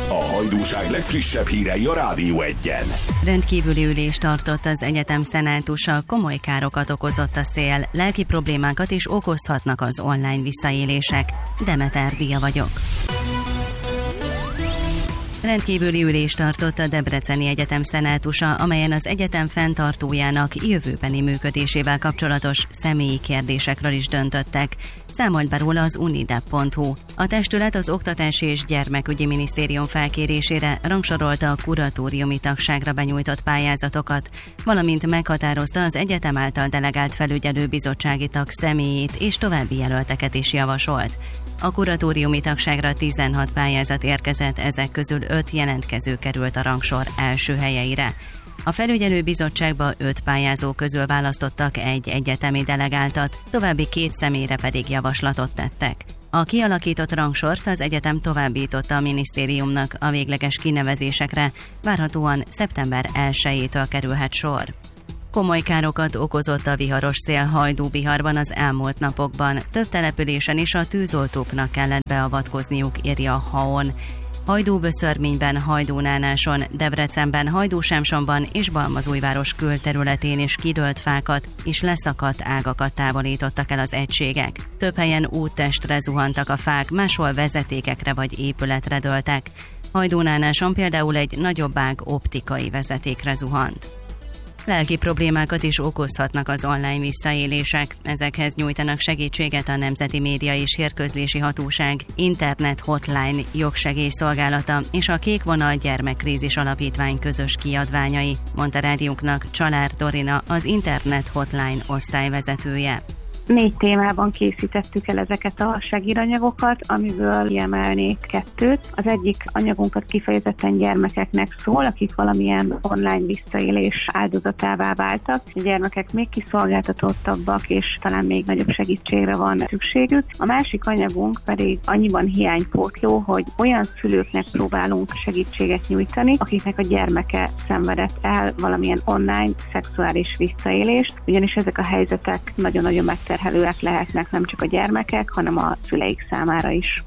A hajdúság legfrissebb hírei a Rádió Egyen. Rendkívüli ülést tartott az egyetem szenátusa, komoly károkat okozott a szél, lelki problémákat is okozhatnak az online visszaélések. Demeter Díja vagyok. Rendkívüli ülést tartott a Debreceni Egyetem szenátusa, amelyen az egyetem fenntartójának jövőbeni működésével kapcsolatos személyi kérdésekről is döntöttek. Számolt be róla az unidep.hu. A testület az Oktatási és Gyermekügyi Minisztérium felkérésére rangsorolta a kuratóriumi tagságra benyújtott pályázatokat, valamint meghatározta az egyetem által delegált felügyelőbizottsági tag személyét és további jelölteket is javasolt. A kuratóriumi tagságra 16 pályázat érkezett, ezek közül 5 jelentkező került a rangsor első helyeire. A felügyelőbizottságba 5 pályázó közül választottak egy egyetemi delegáltat, további 2 személyre pedig javaslatot tettek. A kialakított rangsort az egyetem továbbította a minisztériumnak, a végleges kinevezésekre várhatóan szeptember 1-től kerülhet sor. Komoly károkat okozott a viharos szél Hajdú-Biharban az elmúlt napokban. Több településen is a tűzoltóknak kellett beavatkozniuk, írja a HAON. Hajdú-Böszörményben, Hajdú-Nánáson, Debrecenben, Hajdú-Semsonban és Balmazújváros külterületén is kidőlt fákat és leszakadt ágakat távolítottak el az egységek. Több helyen úttestre zuhantak a fák, máshol vezetékekre vagy épületre dőltek. Hajdú-Nánáson például egy nagyobb ág optikai vezetékre zuhant. Lelki problémákat is okozhatnak az online visszaélések. Ezekhez nyújtanak segítséget a Nemzeti Média és Hírközlési Hatóság, Internet Hotline jogsegélyszolgálata és a Kék Vonal Gyermekkrízis Alapítvány közös kiadványai, mondta rádiónknak Csalár Dorina, az Internet Hotline osztályvezetője. 4 témában készítettük el ezeket a segíranyagokat, amiből kiemelnék 2. Az egyik anyagunkat kifejezetten gyermekeknek szól, akik valamilyen online visszaélés áldozatává váltak. A gyermekek még kiszolgáltatottabbak, és talán még nagyobb segítségre van szükségük. A másik anyagunk pedig annyiban hiánypótló, hogy olyan szülőknek próbálunk segítséget nyújtani, akiknek a gyermeke szenvedett el valamilyen online szexuális visszaélést, ugyanis ezek a helyzetek nagyon-nagyon megterhelőek lehetnek nem csak a gyermekek, hanem a szüleik számára is.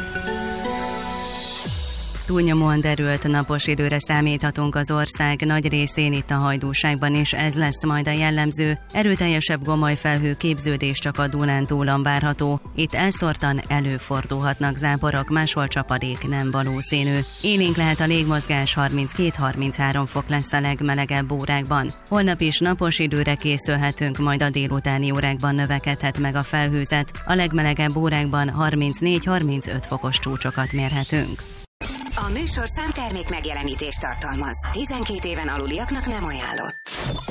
Túlnyomóan derült napos időre számíthatunk az ország nagy részén, itt a Hajdúságban is ez lesz majd a jellemző. Erőteljesebb gomolyfelhő képződés csak a Dunántúlon várható. Itt elszórtan előfordulhatnak záporok, máshol csapadék nem valószínű. Élénk lehet a légmozgás, 32-33 fok lesz a legmelegebb órákban. Holnap is napos időre készülhetünk, majd a délutáni órákban növekedhet meg a felhőzet. A legmelegebb órákban 34-35 fokos csúcsokat mérhetünk. A műsorszám termék megjelenítést tartalmaz. 12 éven aluliaknak nem ajánlott.